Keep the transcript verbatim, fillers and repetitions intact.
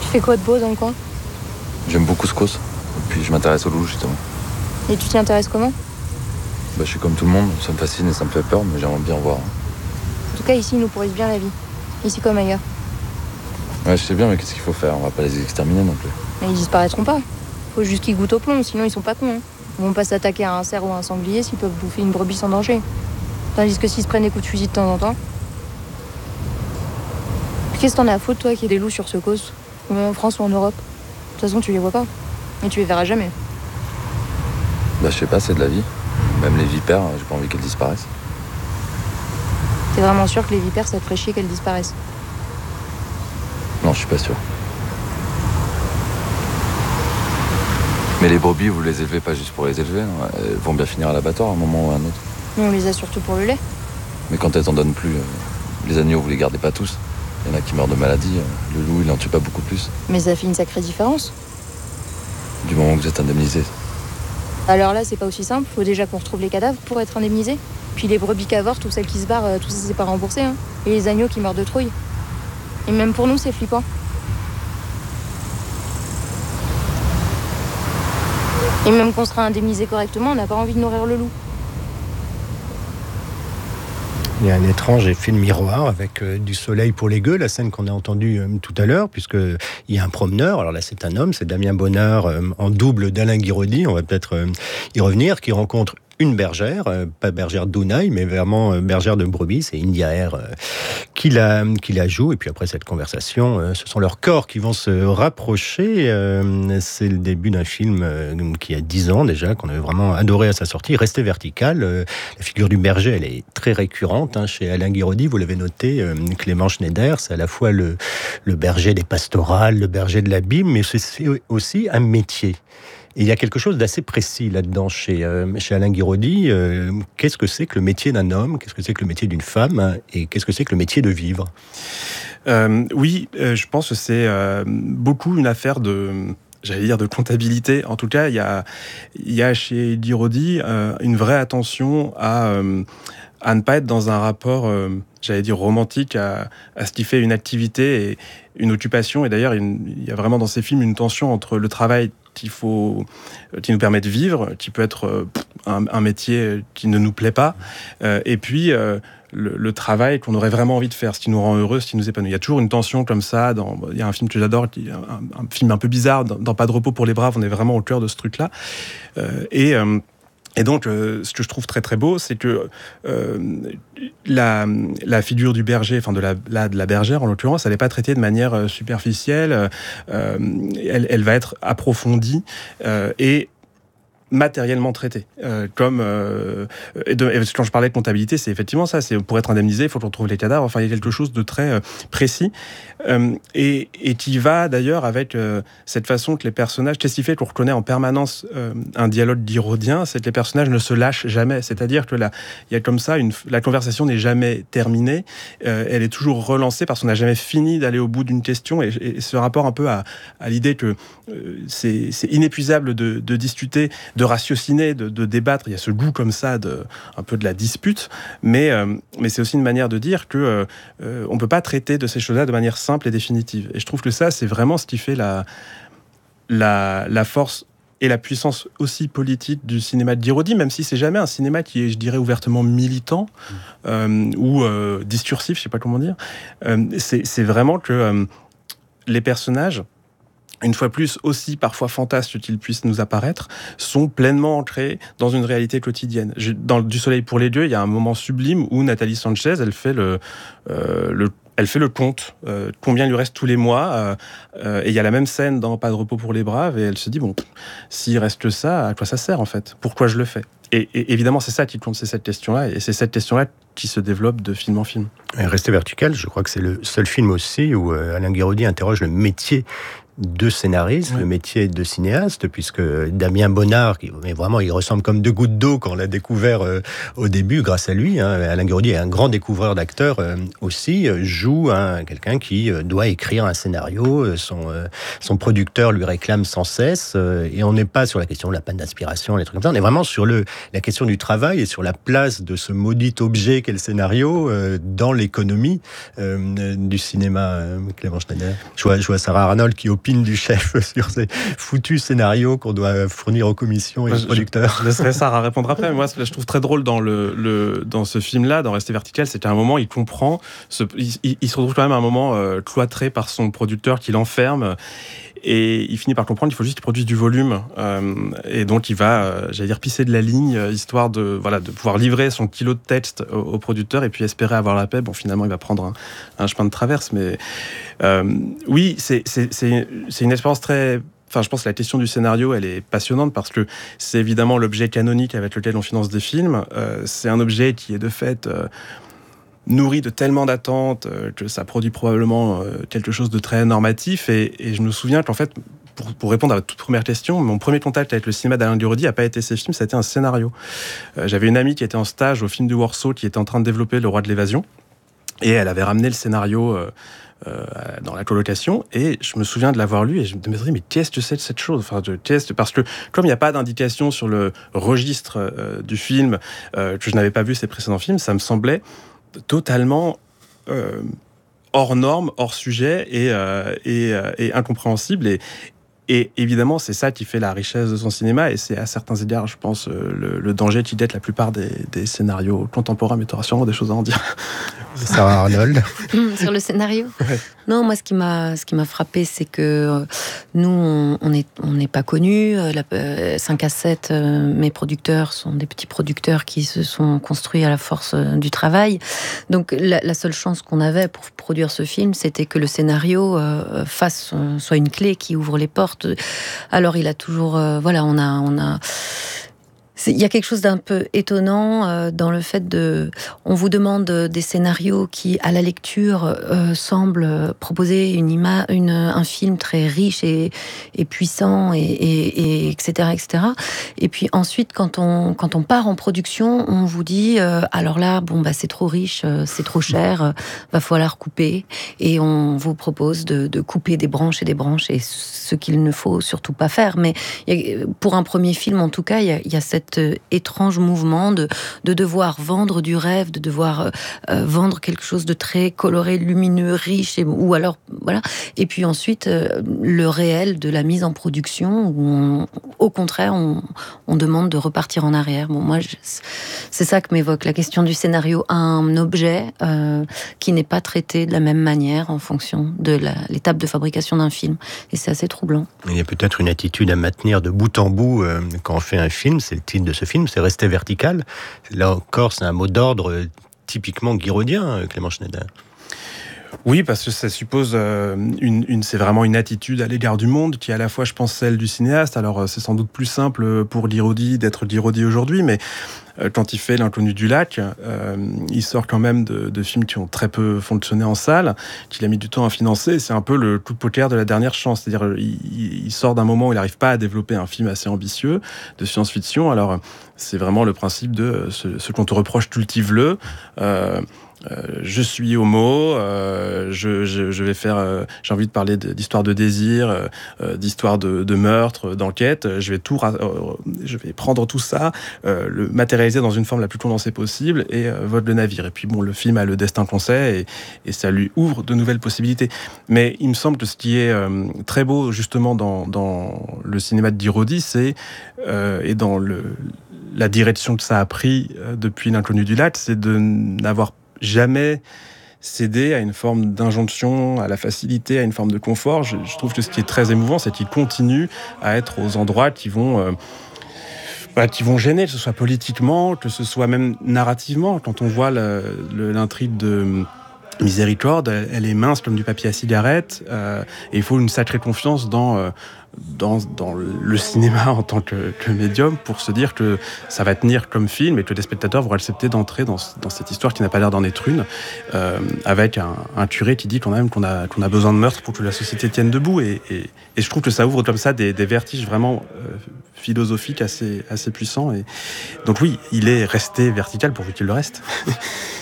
Tu fais quoi de beau dans le coin? J'aime beaucoup ce cause. Et puis je m'intéresse aux loups, justement. Et tu t'y intéresses comment? Bah, je suis comme tout le monde, ça me fascine et ça me fait peur, mais j'aimerais bien voir. En tout cas, ici, ils nous pourrissent bien la vie. Ici comme ailleurs. Ouais, je sais bien, mais qu'est-ce qu'il faut faire? On va pas les exterminer non plus. Mais ils disparaîtront pas. Faut juste qu'ils goûtent au plomb, sinon ils sont pas cons. Hein. Ils vont pas s'attaquer à un cerf ou à un sanglier s'ils peuvent bouffer une brebis sans danger. Tandis que s'ils se prennent des coups de fusil de temps en temps... Qu'est-ce que t'en as à foutre, toi, qu'il y ait des loups sur ce cause? Ou en France ou en Europe? De toute façon, tu les vois pas. Et tu les verras jamais. Bah, je sais pas, c'est de la vie. Même les vipères, j'ai pas envie qu'elles disparaissent. T'es vraiment sûr que les vipères, ça te ferait chier qu'elles disparaissent? Non, je suis pas sûr. Mais les brebis, vous les élevez pas juste pour les élever. Hein. Elles vont bien finir à l'abattoir à un moment ou à un autre. Nous, on les a surtout pour le lait. Mais quand elles en donnent plus, euh, les agneaux, vous les gardez pas tous. Il y en a qui meurent de maladie. Euh, le loup, il en tue pas beaucoup plus. Mais ça fait une sacrée différence. Du moment que vous êtes indemnisé. Alors là, c'est pas aussi simple. Faut déjà qu'on retrouve les cadavres pour être indemnisé. Puis les brebis qui avortent ou celles qui se barrent, euh, tout ça, c'est pas remboursé. Hein. Et les agneaux qui meurent de trouille. Et même pour nous, c'est flippant. Et même qu'on sera indemnisé correctement, on n'a pas envie de nourrir le loup. Il y a un étrange effet de miroir avec euh, du soleil pour les gueux, la scène qu'on a entendue euh, tout à l'heure, puisqu'il y a un promeneur, alors là c'est un homme, c'est Damien Bonnard, euh, en double d'Alain Guiraudy, on va peut-être euh, y revenir, qui rencontre une bergère, euh, pas bergère d'Ounaï, mais vraiment euh, bergère de brebis, c'est India Air euh, qui, la, qui la joue. Et puis après cette conversation, euh, ce sont leurs corps qui vont se rapprocher. Euh, c'est le début d'un film euh, qui a dix ans déjà, qu'on avait vraiment adoré à sa sortie, Rester vertical. Euh, la figure du berger, elle est très récurrente hein, chez Alain Guiraudy, vous l'avez noté, euh, Clément Schneider, c'est à la fois le, le berger des pastorales, le berger de la Bible, mais c'est aussi un métier. Et il y a quelque chose d'assez précis là-dedans chez, euh, chez Alain Guiraudy. Euh, qu'est-ce que c'est que le métier d'un homme? Qu'est-ce que c'est que le métier d'une femme? Hein, et qu'est-ce que c'est que le métier de vivre? euh, Oui, euh, je pense que c'est euh, beaucoup une affaire de... J'allais dire de comptabilité. En tout cas, il y a, il y a chez Guiraudy euh, une vraie attention à, euh, à ne pas être dans un rapport, euh, j'allais dire, romantique à, à ce qui fait une activité et une occupation. Et d'ailleurs, il, il y a vraiment dans ces films une tension entre le travail qu'il faut, qui nous permet de vivre, qui peut être un, un métier qui ne nous plaît pas, euh, et puis euh, le, le travail qu'on aurait vraiment envie de faire, ce qui nous rend heureux, ce qui nous épanouit. Il y a toujours une tension comme ça. Dans, il y a un film que j'adore, qui, un, un film un peu bizarre, dans, dans Pas de repos pour les braves, on est vraiment au cœur de ce truc-là. Euh, et... Euh, Et donc, euh, ce que je trouve très très beau, c'est que euh, la, la figure du berger, enfin de la, la, de la bergère en l'occurrence, elle n'est pas traitée de manière superficielle, euh, elle, elle va être approfondie euh, et matériellement traité. Euh, comme euh, et de, et quand je parlais de comptabilité, c'est effectivement ça. C'est pour être indemnisé, il faut qu'on retrouve les cadavres. Enfin, il y a quelque chose de très euh, précis euh, et, et qui va d'ailleurs avec euh, cette façon que les personnages. Qu'est-ce qui fait qu'on reconnaît en permanence euh, un dialogue guiraudien, c'est que les personnages ne se lâchent jamais. C'est-à-dire que là, il y a comme ça une, la conversation n'est jamais terminée. Euh, elle est toujours relancée parce qu'on n'a jamais fini d'aller au bout d'une question. Et, et ce rapport un peu à, à l'idée que euh, c'est, c'est inépuisable de, de discuter, de ratiociner, de, de débattre. Il y a ce goût comme ça, de, un peu de la dispute, mais, euh, mais c'est aussi une manière de dire que euh, euh, on peut pas traiter de ces choses-là de manière simple et définitive. Et je trouve que ça, c'est vraiment ce qui fait la, la, la force et la puissance aussi politique du cinéma de Guiraudy, même si c'est jamais un cinéma qui est, je dirais, ouvertement militant mmh. euh, ou euh, discursif, je sais pas comment dire. Euh, c'est, c'est vraiment que euh, les personnages, une fois plus, aussi parfois fantasques qu'ils puissent nous apparaître, sont pleinement ancrés dans une réalité quotidienne. Je, dans Du Soleil pour les dieux, il y a un moment sublime où Nathalie Sanchez, elle fait le, euh, le elle fait le compte, euh, combien il lui reste tous les mois, euh, euh, et il y a la même scène dans Pas de repos pour les braves, et elle se dit, bon, s'il reste que ça, à quoi ça sert en fait? Pourquoi je le fais? Et, et évidemment, c'est ça qui compte, c'est cette question-là, et c'est cette question-là qui se développe de film en film. Rester vertical, je crois que c'est le seul film aussi où euh, Alain Guiraudy interroge le métier de scénariste, Ouais. le métier de cinéaste, puisque Damien Bonnard, qui, mais vraiment, il ressemble comme deux gouttes d'eau quand on l'a découvert euh, au début, grâce à lui. Hein, Alain Guiraudy est un grand découvreur d'acteurs euh, aussi, euh, joue hein, quelqu'un qui euh, doit écrire un scénario. Euh, son, euh, son producteur lui réclame sans cesse, euh, et on n'est pas sur la question de la panne d'inspiration, les trucs comme ça. On est vraiment sur le, la question du travail et sur la place de ce maudit objet qu'est le scénario euh, dans l'économie euh, du cinéma. Euh, Clément Schneider. Je vois, je vois Sarah Arnold qui opine du chef sur ces foutus scénarios qu'on doit fournir aux commissions et aux producteurs. Je, je laisserai Sarah répondre après, mais moi, ce que je trouve très drôle dans, le, le, dans ce film-là, dans Rester vertical, c'est qu'à un moment, il comprend, ce, il, il se retrouve quand même à un moment euh, cloîtré par son producteur qui l'enferme, et il finit par comprendre qu'il faut juste qu'il produise du volume, euh, et donc il va, euh, j'allais dire, pisser de la ligne, euh, histoire de, voilà, de pouvoir livrer son kilo de texte au, au producteur, et puis espérer avoir la paix. Bon, finalement, il va prendre un, un chemin de traverse, mais euh, oui, c'est, c'est, c'est, c'est une expérience très... Enfin, je pense que la question du scénario, elle est passionnante parce que c'est évidemment l'objet canonique avec lequel on finance des films. Euh, c'est un objet qui est de fait euh, nourri de tellement d'attentes euh, que ça produit probablement euh, quelque chose de très normatif. Et, et je me souviens qu'en fait, pour, pour répondre à votre toute première question, mon premier contact avec le cinéma d'Alain Guiraudy n'a pas été ces films, ça a été un scénario. Euh, j'avais une amie qui était en stage au film de Warsaw, qui était en train de développer Le Roi de l'évasion. Et elle avait ramené le scénario... Euh, Euh, dans la colocation, et je me souviens de l'avoir lu et je me disais mais qu'est-ce que c'est de cette chose, enfin, de, qu'est-ce, parce que comme il n'y a pas d'indication sur le registre euh, du film, euh, que je n'avais pas vu ces précédents films, ça me semblait totalement euh, hors norme, hors sujet et, euh, et, euh, et incompréhensible, et, et évidemment c'est ça qui fait la richesse de son cinéma, et c'est à certains égards je pense euh, le, le danger qui guette la plupart des, des scénarios contemporains, mais tu auras sûrement des choses à en dire. Sarah Arnold. Sur le scénario. Ouais. Non, moi, ce qui m'a, ce qui m'a frappé, c'est que euh, nous, on, on est, on n'est pas connus. Euh, la, euh, cinq à sept, euh, mes producteurs sont des petits producteurs qui se sont construits à la force euh, du travail. Donc, la, la seule chance qu'on avait pour produire ce film, c'était que le scénario euh, fasse, euh, soit une clé qui ouvre les portes. Alors, il a toujours, euh, voilà, on a, on a. Il y a quelque chose d'un peu étonnant euh, dans le fait de... On vous demande des scénarios qui, à la lecture, euh, semblent proposer une ima- une, un film très riche et, et puissant, et, et, et etc., et cetera. Et puis ensuite, quand on, quand on part en production, on vous dit euh, alors là, bon, bah, c'est trop riche, euh, c'est trop cher, euh, va falloir couper. Et on vous propose de, de couper des branches et des branches, et ce qu'il ne faut surtout pas faire. Mais y a, pour un premier film, en tout cas, il y a, y a cette étrange mouvement de, de devoir vendre du rêve, de devoir euh, vendre quelque chose de très coloré, lumineux, riche, et, ou alors, voilà. Et puis ensuite, euh, le réel de la mise en production, où on, au contraire, on, on demande de repartir en arrière. Bon, moi, je, c'est ça que m'évoque la question du scénario, un objet euh, qui n'est pas traité de la même manière en fonction de la, l'étape de fabrication d'un film. Et c'est assez troublant. Il y a peut-être une attitude à maintenir de bout en bout euh, quand on fait un film, c'est le titre de ce film, c'est Rester vertical. Là encore, c'est un mot d'ordre euh, typiquement guiraudien, Clément Schneider. Oui, parce que ça suppose euh, une, une, c'est vraiment une attitude à l'égard du monde qui est à la fois, je pense, celle du cinéaste. Alors, euh, c'est sans doute plus simple pour Guiraudy d'être Guiraudy aujourd'hui, mais euh, quand il fait L'inconnu du lac, euh, il sort quand même de, de films qui ont très peu fonctionné en salle, qu'il a mis du temps à financer. C'est un peu le coup de poker de la dernière chance. C'est-à-dire, il, il sort d'un moment où il n'arrive pas à développer un film assez ambitieux de science-fiction. Alors, c'est vraiment le principe de ce, ce qu'on te reproche, cultive-le. Euh, Euh, je suis homo, euh, je, je, je vais faire, euh, j'ai envie de parler de, d'histoire de désir, euh, d'histoire de, de meurtre, d'enquête. Je vais tout, euh, je vais prendre tout ça, euh, le matérialiser dans une forme la plus condensée possible et euh, vote le navire. Et puis bon, le film a le destin qu'on sait, et, et ça lui ouvre de nouvelles possibilités. Mais il me semble que ce qui est euh, très beau justement dans, dans le cinéma de Guiraudy, c'est euh, et dans le, la direction que ça a pris euh, depuis L'inconnu du lac, c'est de n'avoir jamais céder à une forme d'injonction, à la facilité, à une forme de confort. Je, je trouve que ce qui est très émouvant, c'est qu'il continue à être aux endroits qui vont, euh, bah, qui vont gêner, que ce soit politiquement, que ce soit même narrativement. Quand on voit le, le, l'intrigue de, Miséricorde, elle, elle est mince comme du papier à cigarette, euh, et il faut une sacrée confiance dans, euh, dans, dans le cinéma en tant que, que médium pour se dire que ça va tenir comme film et que les spectateurs vont accepter d'entrer dans, dans cette histoire qui n'a pas l'air d'en être une, euh, avec un, un curé qui dit quand même qu'on a, qu'on a besoin de meurtre pour que la société tienne debout. Et, et, et je trouve que ça ouvre comme ça des, des vertiges vraiment euh, philosophiques assez, assez puissants. Et donc oui, il est resté vertical pourvu qu'il le reste.